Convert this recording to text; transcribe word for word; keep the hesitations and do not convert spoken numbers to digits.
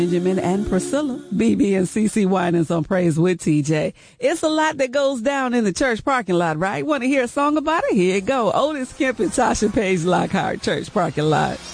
Benjamin and Priscilla, B B and C C Winans on Praise with T J. It's a lot that goes down in the church parking lot, right? Want to hear a song about it? Here you go. Otis Kemp and Tasha Page Lockhart, church parking lot.